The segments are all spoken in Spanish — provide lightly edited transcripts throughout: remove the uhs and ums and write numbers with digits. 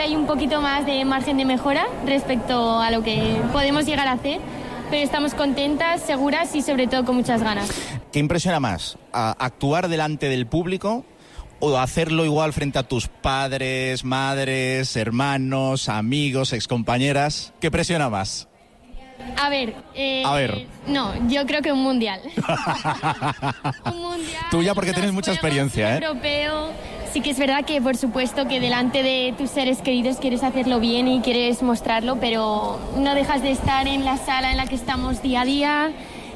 hay un poquito más de margen de mejora respecto a lo que podemos llegar a hacer, pero estamos contentas, seguras y sobre todo con muchas ganas. ¿Qué impresiona más? ¿Actuar delante del público o hacerlo igual frente a tus padres, madres, hermanos, amigos, excompañeras? ¿Qué presiona más? A ver. No, yo creo que un mundial. Un mundial. Tú ya porque tienes mucha experiencia, europeo. Sí que es verdad que, por supuesto, que delante de tus seres queridos quieres hacerlo bien y quieres mostrarlo, pero no dejas de estar en la sala en la que estamos día a día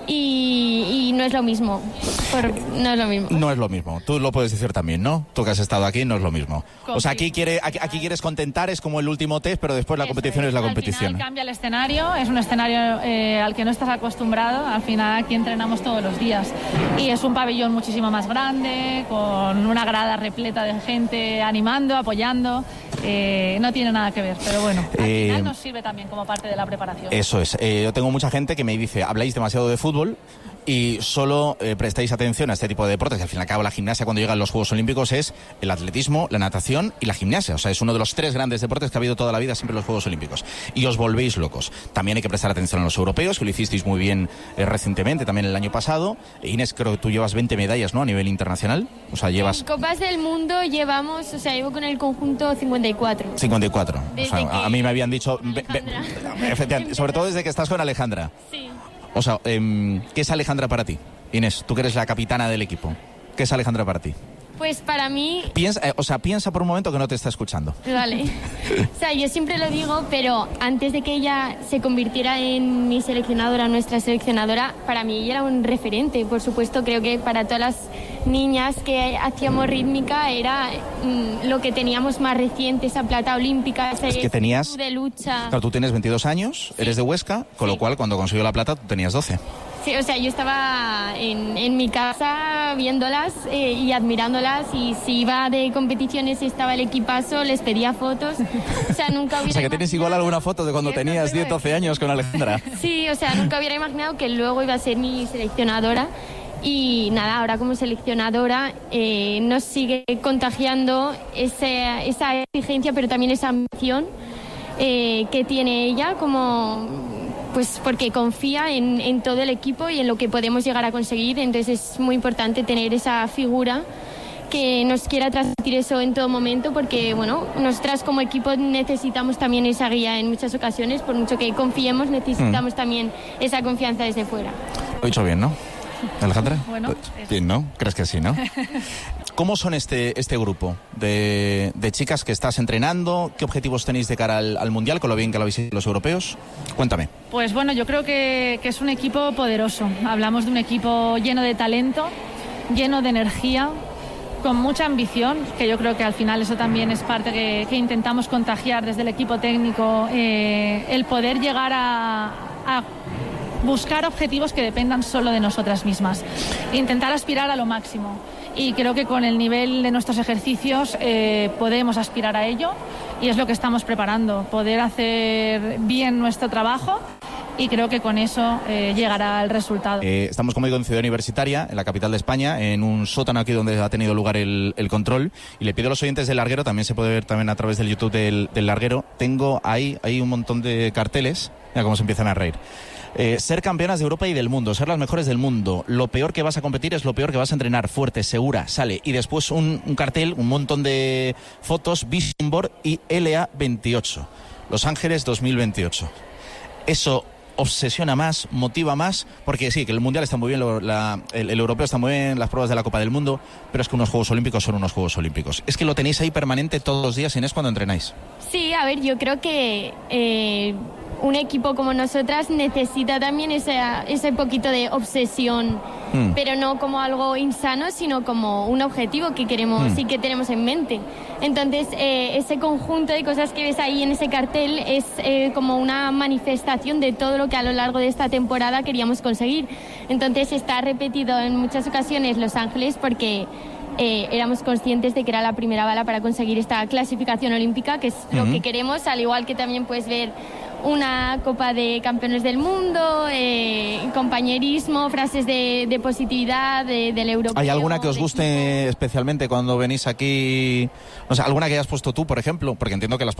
y no es lo mismo. No es lo mismo. No es lo mismo. Tú lo puedes decir también, ¿no? Tú que has estado aquí, no es lo mismo. O sea, aquí quieres contentar, es como el último test, pero después la competición es la competición. Al final cambia el escenario, es un escenario al que no estás acostumbrado. Al final aquí entrenamos todos los días. Y es un pabellón muchísimo más grande, con una grada repleta de gente animando, apoyando. No tiene nada que ver, pero bueno, al final nos sirve también como parte de la preparación. Eso es. Yo tengo mucha gente que me dice, habláis demasiado de fútbol y solo prestáis atención a este tipo de deportes, que al fin y al cabo la gimnasia cuando llegan los Juegos Olímpicos es el atletismo, la natación y la gimnasia. O sea, es uno de los 3 grandes deportes que ha habido toda la vida siempre en los Juegos Olímpicos. Y os volvéis locos. También hay que prestar atención a los europeos, que lo hicisteis muy bien recientemente, también el año pasado. Inés, creo que tú llevas 20 medallas, ¿no? A nivel internacional. O sea, llevas... En Copas del Mundo llevo con el conjunto 54. 54. O sea, a mí me habían dicho... Efectivamente, sobre todo desde que estás con Alejandra. Sí. O sea, ¿qué es Alejandra para ti? Inés, tú que eres la capitana del equipo. ¿Qué es Alejandra para ti? Pues para mí... Piensa por un momento que no te está escuchando. Vale. O sea, yo siempre lo digo, pero antes de que ella se convirtiera en mi seleccionadora, nuestra seleccionadora, para mí ella era un referente. Por supuesto, creo que para todas las niñas que hacíamos rítmica era lo que teníamos más reciente, esa plata olímpica, ese que tenías de lucha. Claro, tú tienes 22 años, sí. Eres de Huesca, con lo cual cuando consiguió la plata tú tenías 12. Sí, o sea, yo estaba en mi casa viéndolas y admirándolas, y si iba de competiciones y estaba el equipazo, les pedía fotos. O sea, nunca hubiera... O sea, que tienes igual alguna foto de cuando tenías 10, 12 años con Alejandra. Sí, o sea, nunca hubiera imaginado que luego iba a ser mi seleccionadora. Y nada, ahora como seleccionadora nos sigue contagiando esa exigencia, pero también esa ambición que tiene ella, como... pues porque confía en todo el equipo y en lo que podemos llegar a conseguir. Entonces es muy importante tener esa figura que nos quiera transmitir eso en todo momento, porque bueno, nosotras como equipo necesitamos también esa guía en muchas ocasiones. Por mucho que confiemos, necesitamos también esa confianza desde fuera. Lo he dicho bien, ¿no, Alejandra? Bueno, bien, ¿no? ¿Crees que sí, no? ¿Cómo son este grupo de chicas que estás entrenando? ¿Qué objetivos tenéis de cara al Mundial, con lo bien que lo habéis hecho los europeos? Cuéntame. Pues bueno, yo creo que es un equipo poderoso. Hablamos de un equipo lleno de talento, lleno de energía, con mucha ambición, que yo creo que al final eso también es parte que intentamos contagiar desde el equipo técnico, el poder llegar a buscar objetivos que dependan solo de nosotras mismas, intentar aspirar a lo máximo. Y creo que con el nivel de nuestros ejercicios podemos aspirar a ello, y es lo que estamos preparando, poder hacer bien nuestro trabajo, y creo que con eso llegará el resultado. Estamos, como digo, en Ciudad Universitaria, en la capital de España, en un sótano aquí donde ha tenido lugar el control, y le pido a los oyentes del Larguero, también se puede ver también a través del YouTube del Larguero, tengo ahí un montón de carteles, mira cómo se empiezan a reír. Ser campeonas de Europa y del mundo, ser las mejores del mundo. Lo peor que vas a competir es lo peor que vas a entrenar. Fuerte, segura, sale. Y después un cartel, un montón de fotos, Vision Board y LA28. Los Ángeles 2028. Eso obsesiona más, motiva más, porque sí, que el Mundial está muy bien, el europeo está muy bien, las pruebas de la Copa del Mundo, pero es que unos Juegos Olímpicos son unos Juegos Olímpicos. Es que lo tenéis ahí permanente todos los días, Inés, cuando entrenáis. Sí, a ver, yo creo que... un equipo como nosotras necesita también ese poquito de obsesión, pero no como algo insano, sino como un objetivo que queremos y que tenemos en mente. Entonces, ese conjunto de cosas que ves ahí en ese cartel es como una manifestación de todo lo que a lo largo de esta temporada queríamos conseguir. Entonces, está repetido en muchas ocasiones Los Ángeles porque... éramos conscientes de que era la primera bala para conseguir esta clasificación olímpica, que es lo que queremos, al igual que también puedes ver una Copa de Campeones del Mundo, compañerismo, frases de positividad del europeo. ¿Hay alguna que os guste especialmente cuando venís aquí? O sea, alguna que hayas puesto tú, por ejemplo, porque entiendo que las